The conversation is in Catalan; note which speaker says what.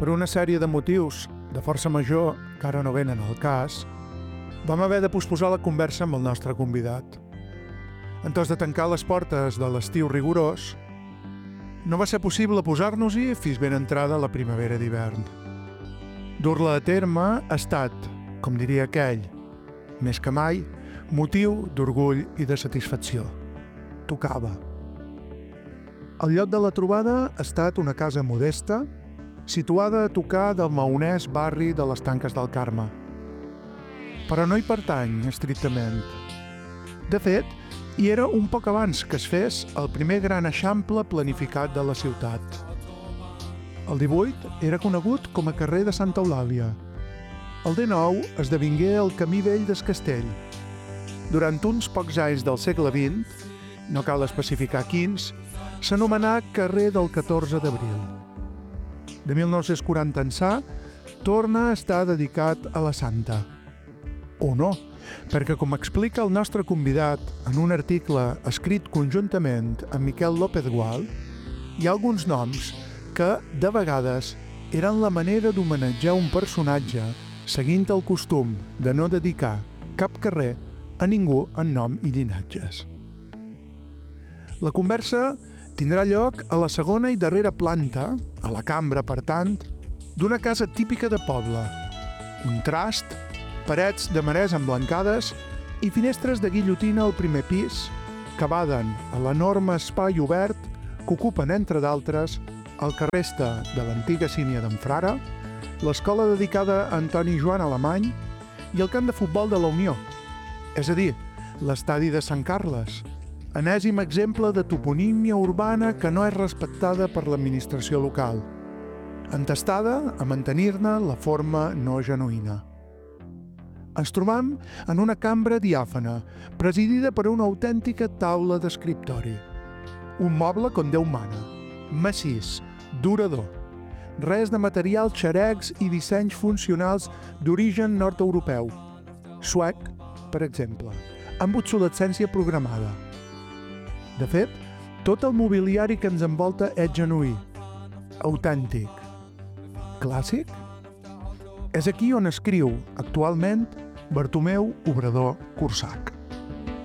Speaker 1: Per una sèrie de motius de força major que ara no venen al cas, vam haver de posposar la conversa amb el nostre convidat. En tos de tancar les portes de l'estiu rigorós, no va ser possible posar-nos-hi fins ben entrada la primavera d'hivern. Dur-la a terme ha estat, com diria aquell, més que mai, motiu d'orgull i de satisfacció. Tocava. El lloc de la trobada ha estat una casa modesta, situada a tocar del maonès barri de les Tanques del Carme. Però no hi pertany, estrictament. De fet, hi era un poc abans que es fes el primer gran eixample planificat de la ciutat. El 18 era conegut com a carrer de Santa Eulàlia. El 19 esdevingué el camí vell del Castell. Durant uns pocs anys del segle XX, no cal especificar quins, s'anomenà carrer del 14 d'abril. De 1940 ençà, torna a estar dedicat a la Santa. O no, perquè com explica el nostre convidat en un article escrit conjuntament amb Miquel López Gual, hi ha alguns noms que, de vegades, eren la manera d'homenatjar un personatge seguint el costum de no dedicar cap carrer a ningú en nom i llinatges. La conversa tindrà lloc a la segona i darrera planta, a la cambra, per tant, d'una casa típica de poble. Un trast, parets de marès emblancades i finestres de guillotina al primer pis que baden a l'enorme espai obert que ocupen, entre d'altres, el que resta de l'antiga sínia d'en Frara, l'escola dedicada a Antoni Joan Alemany i el camp de futbol de la Unió, és a dir, l'estadi de Sant Carles, enèsim exemple de toponímia urbana que no és respectada per l'administració local, entestada a mantenir-ne la forma no genuïna. Ens trobam en una cambra diàfana, presidida per una autèntica taula d'escriptori. Un moble com Déu mana, massís, durador, res de materials xarecs i dissenys funcionals d'origen nord-europeu, suec, per exemple, amb obsolescència programada. De fet, tot el mobiliari que ens envolta és genuí, autèntic. Clàssic? És aquí on escriu, actualment, Bartomeu Obrador Corsac.